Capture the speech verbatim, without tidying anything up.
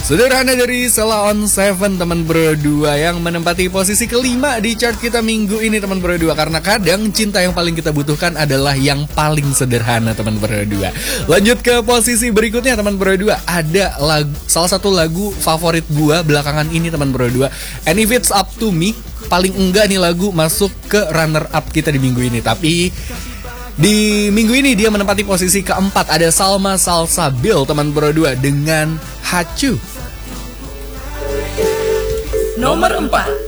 Sederhana dari Sheila on Seven teman berdua yang menempati posisi kelima di chart kita minggu ini teman berdua. Karena kadang cinta yang paling kita butuhkan adalah yang paling sederhana teman berdua. Lanjut ke posisi berikutnya teman berdua. Ada lagu, salah satu lagu favorit gua belakangan ini teman berdua. And If It's Up To Me. Paling enggak nih lagu masuk ke runner up kita di minggu ini. Tapi di minggu ini dia menempati posisi keempat. Ada Salma Salsabil teman berdua dengan Hacu. Nomor empat.